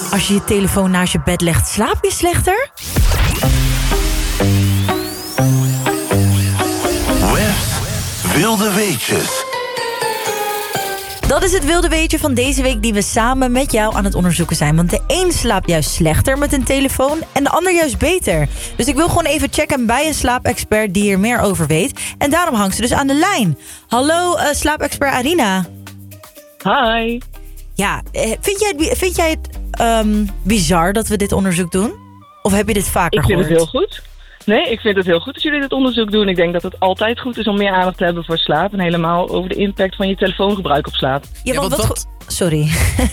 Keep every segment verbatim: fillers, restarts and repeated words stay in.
Als je je telefoon naast je bed legt, slaap je slechter? Web's Wilde Weetjes. Dat is het wilde weetje van deze week die we samen met jou aan het onderzoeken zijn. Want de een slaapt juist slechter met een telefoon en de ander juist beter. Dus ik wil gewoon even checken bij een slaapexpert die hier meer over weet. En daarom hangt ze dus aan de lijn. Hallo, uh, slaapexpert Arina. Hi. Ja, vind jij het, vind jij het um, bizar dat we dit onderzoek doen? Of heb je dit vaker gehoord? Ik vind het heel goed. Nee, ik vind het heel goed dat jullie dit onderzoek doen. Ik denk dat het altijd goed is om meer aandacht te hebben voor slaap. En helemaal over de impact van je telefoongebruik op slaap. Ja, want Ja, want wat... Sorry.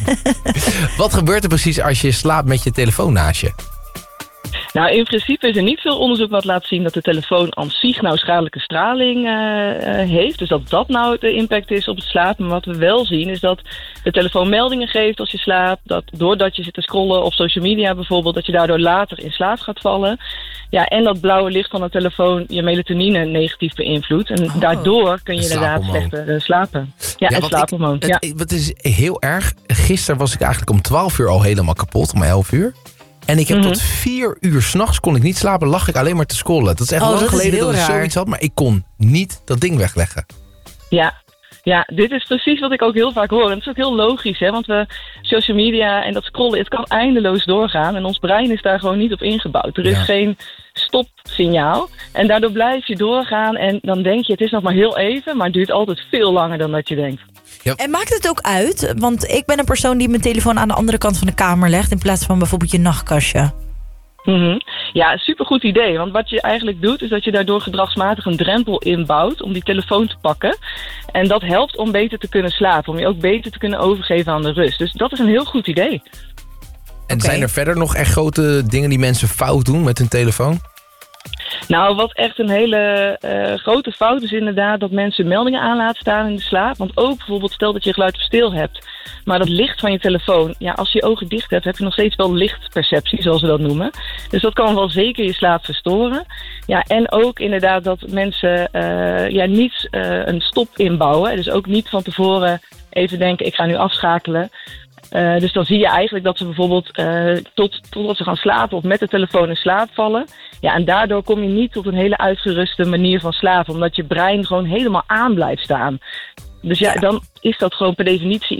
Wat gebeurt er precies als je slaapt met je telefoon naast je? Nou, in principe is er niet veel onderzoek wat laat zien dat de telefoon aan zich nou schadelijke straling uh, uh, heeft. Dus dat dat nou de impact is op het slapen. Maar wat we wel zien is dat de telefoon meldingen geeft als je slaapt. Dat doordat je zit te scrollen op social media bijvoorbeeld, dat je daardoor later in slaap gaat vallen. Ja, en dat blauwe licht van de telefoon je melatonine negatief beïnvloedt. En Oh, daardoor kun je een inderdaad slaaphormoon. slechter uh, slapen. Ja, Ja, en want slaaphormoon. ik- Ja. het, het is heel erg. Gisteren was ik eigenlijk om twaalf uur al helemaal kapot, om elf uur. En ik heb Mhm. tot vier uur s'nachts kon ik niet slapen, lag ik alleen maar te scrollen. Dat is echt Oh, lang dat is geleden heel dat ik raar. zoiets had, maar ik kon niet dat ding wegleggen. Ja. Ja, dit is precies wat ik ook heel vaak hoor. En het is ook heel logisch, hè? Want we social media en dat scrollen, het kan eindeloos doorgaan. En ons brein is daar gewoon niet op ingebouwd. Er is Ja. geen stopsignaal. En daardoor blijf je doorgaan. En dan denk je, het is nog maar heel even, maar het duurt altijd veel langer dan dat je denkt. En maakt het ook uit? Want ik ben een persoon die mijn telefoon aan de andere kant van de kamer legt in plaats van bijvoorbeeld je nachtkastje. Mhm. Ja, supergoed idee. Want wat je eigenlijk doet, is dat je daardoor gedragsmatig een drempel inbouwt om die telefoon te pakken. En dat helpt om beter te kunnen slapen. Om je ook beter te kunnen overgeven aan de rust. Dus dat is een heel goed idee. En Oké. zijn er verder nog echt grote dingen die mensen fout doen met hun telefoon? Nou, wat echt een hele uh, grote fout is inderdaad dat mensen meldingen aan laten staan in de slaap. Want ook bijvoorbeeld stel dat je geluid op stil hebt, maar dat licht van je telefoon, ja, als je je ogen dicht hebt, heb je nog steeds wel lichtperceptie, zoals we dat noemen. Dus dat kan wel zeker je slaap verstoren. Ja, en ook inderdaad dat mensen uh, ja, niet uh, een stop inbouwen. Dus ook niet van tevoren even denken, ik ga nu afschakelen. Uh, dus dan zie je eigenlijk dat ze bijvoorbeeld uh, tot, totdat ze gaan slapen of met de telefoon in slaap vallen. Ja, en daardoor kom je niet tot een hele uitgeruste manier van slapen. Omdat je brein gewoon helemaal aan blijft staan. Dus ja, Ja. dan is dat gewoon per definitie